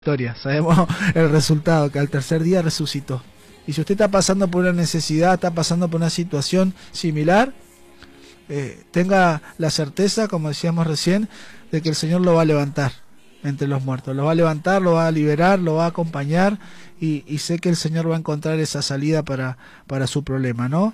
historia, sabemos el resultado, que al tercer día resucitó. Y si usted está pasando por una necesidad, está pasando por una situación similar, tenga la certeza, como decíamos recién, de que el Señor lo va a levantar entre los muertos, lo va a levantar, lo va a liberar, lo va a acompañar, y sé que el Señor va a encontrar esa salida para su problema, ¿no?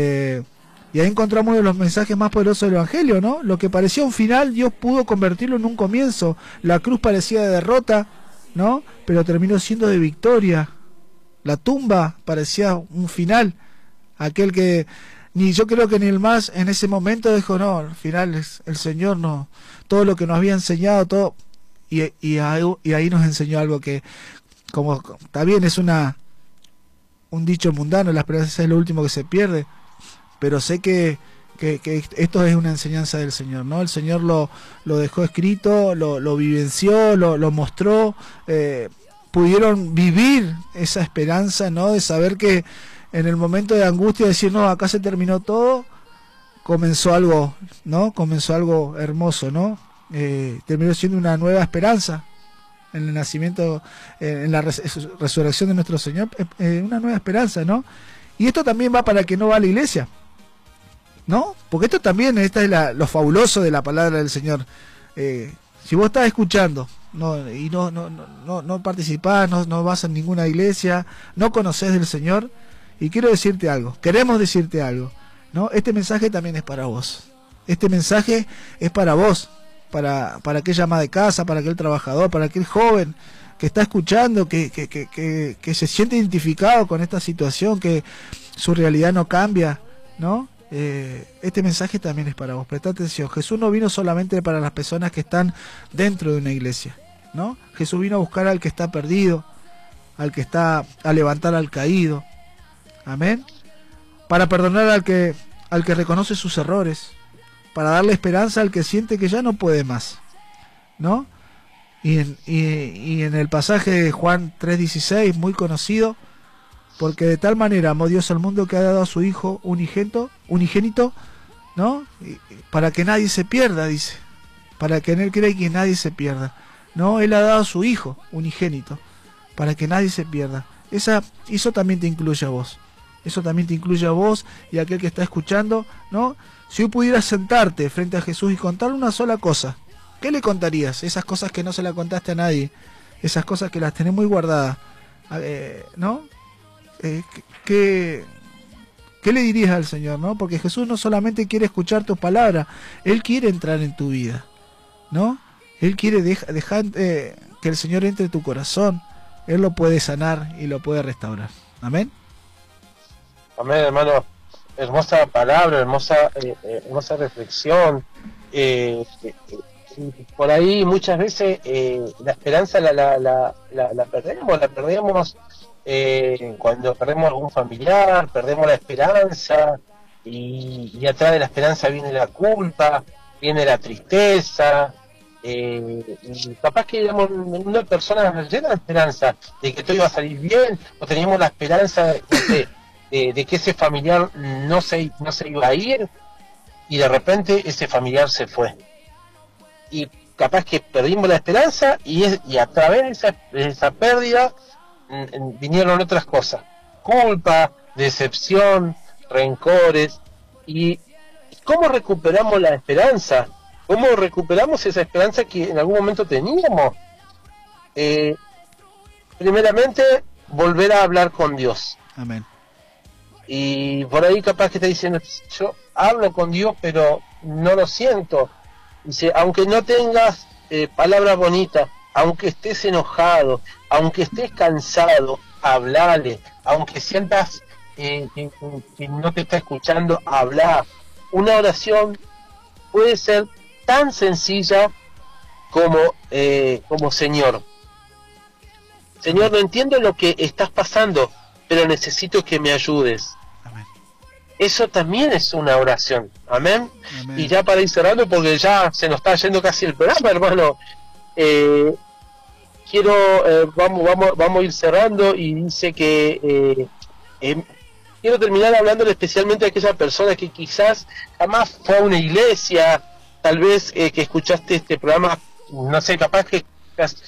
Y ahí encontramos uno de los mensajes más poderosos del Evangelio, ¿no? Lo que parecía un final, Dios pudo convertirlo en un comienzo. La cruz parecía de derrota, ¿no? Pero terminó siendo de victoria. La tumba parecía un final. Aquel que yo creo que ni el más en ese momento dijo, no, al final es el Señor, no, todo lo que nos había enseñado, todo, y ahí nos enseñó algo que, como también es un dicho mundano, la esperanza es lo último que se pierde, pero sé que esto es una enseñanza del Señor, ¿no? El Señor lo dejó escrito, lo vivenció, lo mostró, pudieron vivir esa esperanza, ¿no? De saber que en el momento de angustia, decir, no, acá se terminó todo, comenzó algo, ¿no? Comenzó algo hermoso, ¿no? Terminó siendo una nueva esperanza en el nacimiento, en la resurrección de nuestro Señor, una nueva esperanza, ¿no? Y esto también va para el que no va a la iglesia, ¿no? Porque esto también, esta es lo fabuloso de la palabra del Señor. Si vos estás escuchando y no participás, no vas a ninguna iglesia, no conocés del Señor, y quiero decirte algo, queremos decirte algo, ¿no? Este mensaje también es para vos. Este mensaje es para vos, para aquella ama de casa, para aquel trabajador, para aquel joven que está escuchando, que se siente identificado con esta situación, que su realidad no cambia, ¿no? Este mensaje también es para vos. Presta atención, Jesús no vino solamente para las personas que están dentro de una iglesia, ¿no? Jesús vino a buscar al que está perdido, a levantar al caído, amén, para perdonar al que reconoce sus errores, para darle esperanza al que siente que ya no puede más, ¿no? Y en el pasaje de Juan 3:16, muy conocido, porque de tal manera amó Dios al mundo que ha dado a su Hijo unigénito, ¿no? Para que nadie se pierda, dice, para que en Él crea y que nadie se pierda, ¿no? Él ha dado a su Hijo unigénito, para que nadie se pierda. Eso también te incluye a vos. Eso también te incluye a vos y a aquel que está escuchando, ¿no? Si hoy pudieras sentarte frente a Jesús y contarle una sola cosa, ¿qué le contarías? Esas cosas que no se la contaste a nadie, esas cosas que las tenés muy guardadas, ¿no? ¿Qué le dirías al Señor, no? Porque Jesús no solamente quiere escuchar tus palabras, Él quiere entrar en tu vida, ¿no? Él quiere dejar que el Señor entre en tu corazón. Él lo puede sanar y lo puede restaurar. Amén. Amén, hermano. Hermosa palabra, hermosa reflexión. Por ahí muchas veces la esperanza la perdemos cuando perdemos algún familiar, perdemos la esperanza, y atrás de la esperanza viene la culpa, viene la tristeza, y capaz que éramos una persona llena de esperanza de que todo iba a salir bien, o teníamos la esperanza de que ese familiar no se iba a ir, y de repente ese familiar se fue, y capaz que perdimos la esperanza, y a través de esa pérdida vinieron otras cosas, culpa, decepción, rencores. Y ¿cómo recuperamos la esperanza? ¿Cómo recuperamos esa esperanza que en algún momento teníamos? Primeramente, volver a hablar con Dios. Amén. Y por ahí capaz que está diciendo, yo hablo con Dios pero no lo siento. Dice, aunque no tengas palabras bonitas, aunque estés enojado, aunque estés cansado, hablale. Aunque sientas que no te está escuchando, habla. Una oración puede ser tan sencilla como Señor, no entiendo lo que estás pasando, pero necesito que me ayudes. Amén. Eso también es una oración. Amén. Amén. Y ya para ir cerrando, porque ya se nos está yendo casi el programa, hermano, vamos a ir cerrando, y dice que quiero terminar hablándole especialmente a aquella persona que quizás jamás fue a una iglesia, tal vez que escuchaste este programa, no sé, capaz que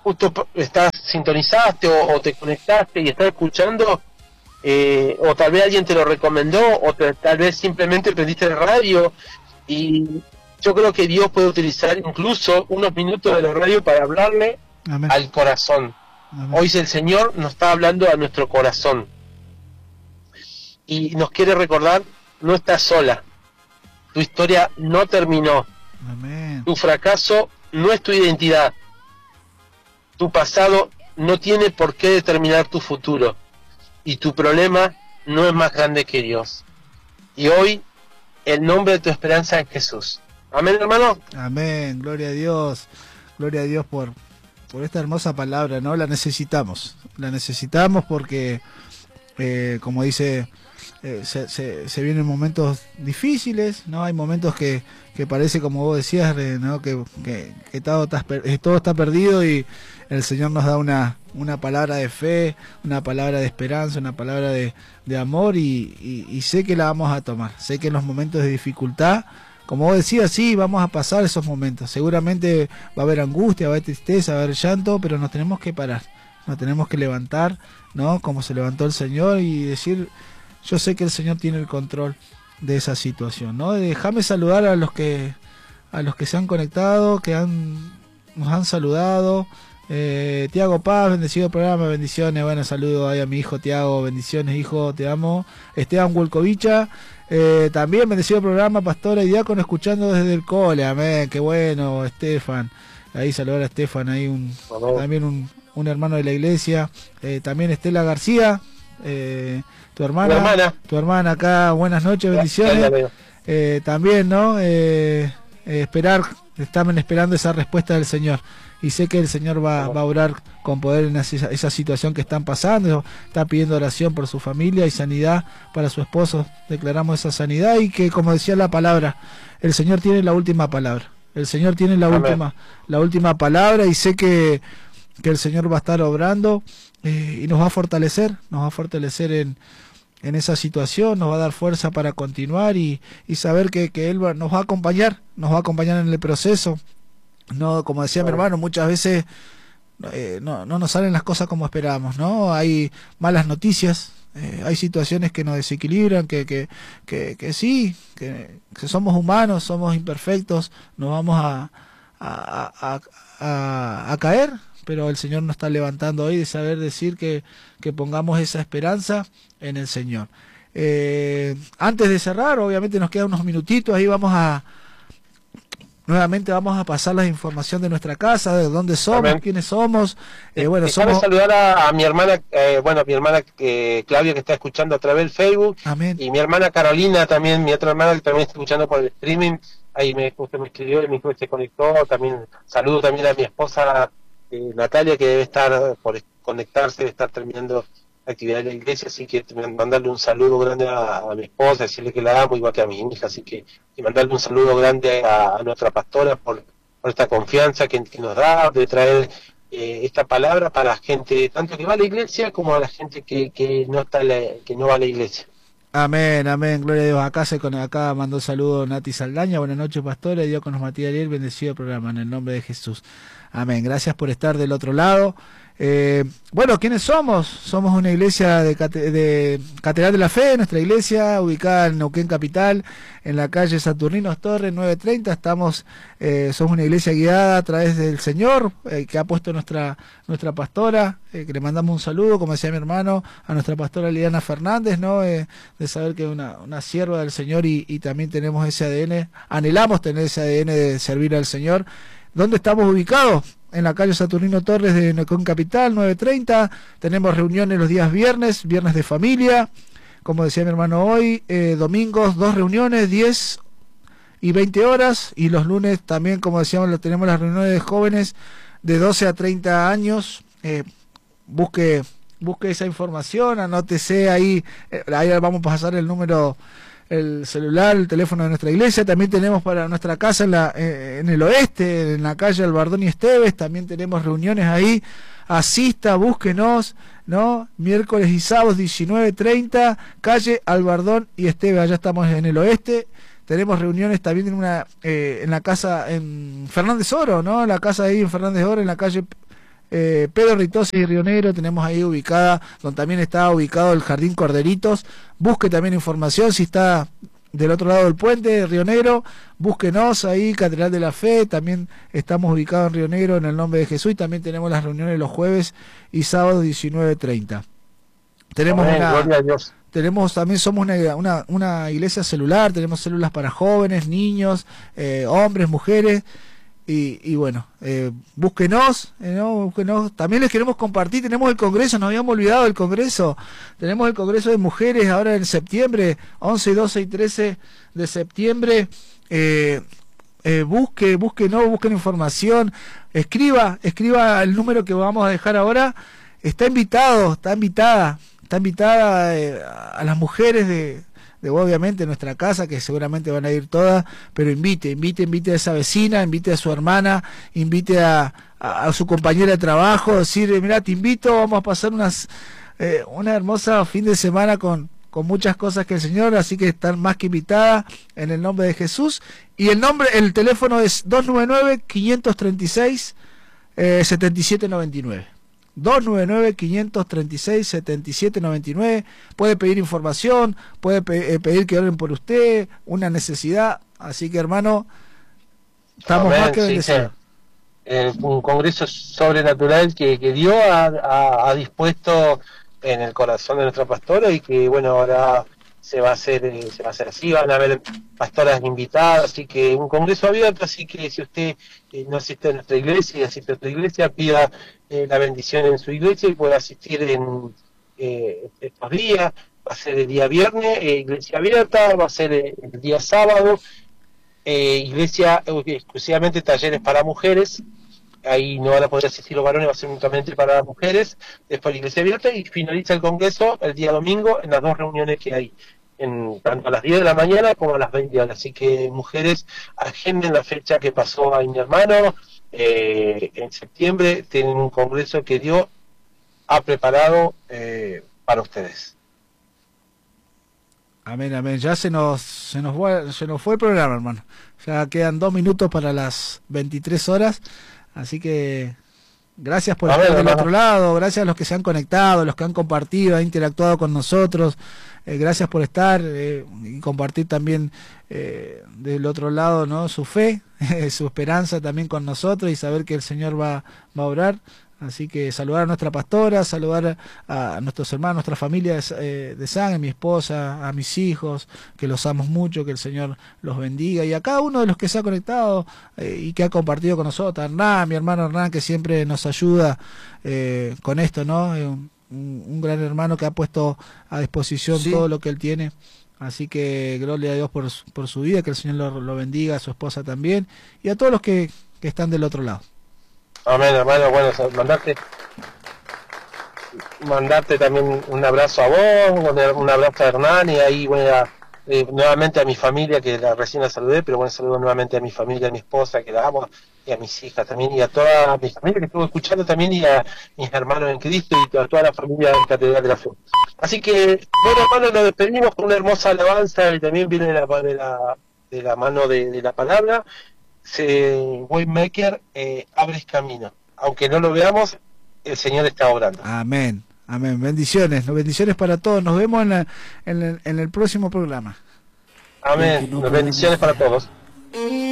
justo estás sintonizaste o te conectaste y estás escuchando, o tal vez alguien te lo recomendó, o tal vez simplemente prendiste el radio, y yo creo que Dios puede utilizar incluso unos minutos de la radio para hablarle Amén. al corazón. Amén. Hoy el Señor nos está hablando a nuestro corazón y nos quiere recordar: no estás sola, tu historia no terminó, Amén. tu fracaso no es tu identidad, tu pasado no tiene por qué determinar tu futuro, y tu problema no es más grande que Dios. Y hoy el nombre de tu esperanza es Jesús. Amén, hermano. Amén. Gloria a Dios por esta hermosa palabra, ¿no? La necesitamos porque, como dice, se vienen momentos difíciles, ¿no? Hay momentos que parece, como vos decías, ¿no? que todo está perdido, y el Señor nos da una palabra de fe, una palabra de esperanza, una palabra de amor, y sé que la vamos a tomar. Sé que en los momentos de dificultad, como vos decías, sí, vamos a pasar esos momentos. Seguramente va a haber angustia, va a haber tristeza, va a haber llanto, pero nos tenemos que parar, nos tenemos que levantar, ¿no? Como se levantó el Señor, y decir: yo sé que el Señor tiene el control de esa situación, ¿no? Déjame saludar a los que se han conectado, nos han saludado. Tiago Paz, bendecido programa, bendiciones. Bueno, saludo ahí a mi hijo Tiago, bendiciones, hijo, te amo. Esteban Wolkovicha, también bendecido programa, pastora y diácono, escuchando desde el cole, amén, qué bueno, Estefan. Ahí saludar a Estefan, ahí también un hermano de la iglesia. También Estela García, tu hermana acá, buenas noches, bendiciones. También, ¿no? Están esperando esa respuesta del Señor, y sé que el Señor va a orar con poder en esa situación que están pasando. Está pidiendo oración por su familia y sanidad para su esposo. Declaramos esa sanidad, y que, como decía la palabra, el Señor tiene la última palabra. El Señor tiene la última palabra, y sé que el Señor va a estar obrando, y nos va a fortalecer en esa situación, nos va a dar fuerza para continuar, y saber que Él nos va a acompañar en el proceso. No, como decía mi hermano, muchas veces no nos salen las cosas como esperamos, ¿no? Hay malas noticias, hay situaciones que nos desequilibran, que sí, que somos humanos, somos imperfectos, nos vamos a caer, pero el Señor nos está levantando hoy, de saber decir que pongamos esa esperanza en el Señor. Antes de cerrar, obviamente nos quedan unos minutitos, ahí nuevamente vamos a pasar la información de nuestra casa, de dónde somos, Amén. Quiénes somos. Déjame saludar a mi hermana, Claudia, que está escuchando a través del Facebook. Amén. Y mi hermana Carolina también, mi otra hermana, que también está escuchando por el streaming. Ahí usted me escribió y me dijo que se conectó. También saludo también a mi esposa Natalia, que debe estar por conectarse, debe estar terminando la actividad de la iglesia, así que mandarle un saludo grande a mi esposa, decirle que la amo igual que a mi hija, así que mandarle un saludo grande a nuestra pastora por esta confianza que nos da de traer esta palabra para la gente tanto que va a la iglesia como a la gente que no va a la iglesia. Amén, amén, gloria a Dios. Acá mandó saludo Nati Saldaña, buenas noches, pastora, diáconos Matías Ariel, bendecido programa en el nombre de Jesús. Amén, gracias por estar del otro lado. Bueno, ¿quiénes somos? Somos una iglesia de Catedral de la Fe, nuestra iglesia ubicada en Neuquén Capital, en la calle Saturninos Torres 930. Somos una iglesia guiada a través del Señor, que ha puesto nuestra pastora, que le mandamos un saludo, como decía mi hermano, a nuestra pastora Liliana Fernández, ¿no? De saber que es una sierva del Señor, y también tenemos ese ADN, anhelamos tener ese ADN de servir al Señor. ¿Dónde estamos ubicados? En la calle Saturnino Torres de Neuquén Capital, 930. Tenemos reuniones los días viernes de familia. Como decía mi hermano hoy, domingos 2 reuniones, 10 y 20 horas. Y los lunes también, como decíamos, tenemos las reuniones de jóvenes de 12 a 30 años. Busque esa información, anótese ahí. Ahí vamos a pasar el número, el celular, el teléfono de nuestra iglesia. También tenemos para nuestra casa en el oeste, en la calle Albardón y Esteves, también tenemos reuniones ahí. Asista, búsquenos, ¿no? Miércoles y sábados 19:30, calle Albardón y Esteves, allá estamos en el oeste. Tenemos reuniones también en la casa en Fernández Oro, ¿no? La casa ahí en Fernández Oro, en la calle Pedro Ritosi y Río Negro, tenemos ahí ubicada, donde también está ubicado el Jardín Corderitos. Busque también información si está del otro lado del puente, Río Negro, búsquenos ahí, Catedral de la Fe, también estamos ubicados en Río Negro en el nombre de Jesús, y también tenemos las reuniones los jueves y sábados 19:30. Tenemos gloria a Dios. Tenemos también, somos una iglesia celular, tenemos células para jóvenes, niños, hombres, mujeres, y bueno, búsquenos, ¿no? Búsquenos. También les queremos compartir, tenemos el congreso, nos habíamos olvidado del congreso, tenemos el congreso de mujeres ahora en septiembre, 11, 12 y 13 de septiembre. Busquen información, escriba el número que vamos a dejar ahora. Está invitada a las mujeres de obviamente nuestra casa, que seguramente van a ir todas, pero invite a esa vecina, invite a su hermana, invite a su compañera de trabajo, decir, mira, te invito, vamos a pasar una hermosa fin de semana con muchas cosas que el Señor, así que están más que invitadas en el nombre de Jesús. Y el teléfono es 299-536-7799. 299-536-7799. Puede pedir información, puede pedir que oren por usted, una necesidad. Así que, hermano, estamos más que bendecidos. Un congreso sobrenatural que Dios ha dispuesto en el corazón de nuestra pastora, y que bueno, ahora se va a hacer así, van a haber pastoras invitadas, así que un congreso abierto. Así que si usted no asiste a nuestra iglesia y asiste a otra iglesia, pida la bendición en su iglesia y pueda asistir en estos días. Va a ser el día viernes, iglesia abierta, va a ser el día sábado, iglesia exclusivamente talleres para mujeres. Ahí no van a poder asistir los varones, va a ser únicamente para las mujeres. Después la iglesia abierta, y finaliza el congreso el día domingo en las dos reuniones que hay, tanto a las 10 de la mañana como a las 20 horas. Así que, mujeres, agenden la fecha que pasó ahí mi hermano. En septiembre tienen un congreso que Dios ha preparado para ustedes. Amén, amén. Ya se nos fue el programa, hermano. Ya quedan 2 minutos para las 23 horas. Así que gracias por estar del otro lado, gracias a los que se han conectado, los que han compartido, han interactuado con nosotros, gracias por estar y compartir también del otro lado, ¿no? Su fe, su esperanza también con nosotros, y saber que el Señor va a obrar. Así que saludar a nuestra pastora, saludar a nuestros hermanos, nuestra familia de sangre, a mi esposa, a mis hijos, que los amo mucho, que el Señor los bendiga, y a cada uno de los que se ha conectado y que ha compartido con nosotros, a Hernán, mi hermano Hernán, que siempre nos ayuda con esto, ¿no? Un gran hermano que ha puesto a disposición todo lo que él tiene. Así que gloria a Dios por su vida, que el Señor lo bendiga, a su esposa también, y a todos los que están del otro lado. Amén, hermano. Bueno, mandarte también un abrazo a vos, un abrazo a Hernán, y ahí nuevamente a mi familia, que recién la saludé, pero bueno, saludo nuevamente a mi familia, a mi esposa, que la amo, y a mis hijas también, y a toda mi familia que estuvo escuchando también, y a mis hermanos en Cristo, y a toda la familia en Catedral de la Fe. Así que, bueno, hermano, nos despedimos con una hermosa alabanza, y también viene de la mano de la palabra. Waymaker, abres camino. Aunque no lo veamos, el Señor está obrando. Amén, amén. Bendiciones para todos. Nos vemos en el próximo programa. Amén. Bendiciones para todos.